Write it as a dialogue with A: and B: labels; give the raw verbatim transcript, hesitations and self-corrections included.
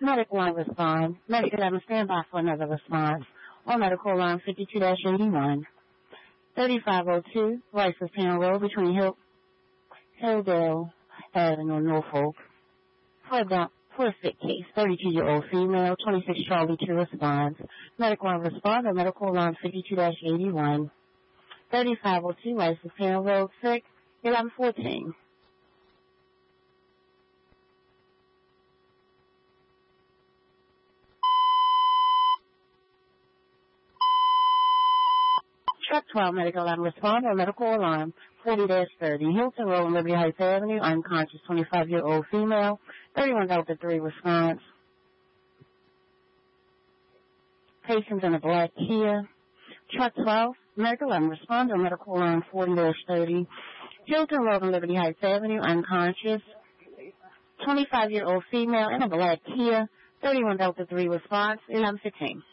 A: Medic one respond. Medic eleven stand by for another response. On medical line fifty-two dash eighty-one. thirty-five oh two, Rice-Town Road between Hill, Hilldale Avenue, Norfolk. For a, down, for a sick case, thirty-two-year-old female, twenty-six Charlie two responds. Medic one respond on medical line fifty-two dash eighty-one. thirty-five oh two, Rice-Town Road, sick, eleven fourteen. Truck twelve, medical alarm respond on medical alarm forty dash thirty. Hilton Road, Liberty Heights Avenue, unconscious twenty-five-year-old female, thirty-one Delta three response. Patients in a black Kia. Truck twelve, medical alarm respond on medical alarm forty dash thirty. Hilton Road on Liberty Heights Avenue, unconscious twenty-five-year-old female in a black Kia, thirty-one Delta three response, eleven fifteen.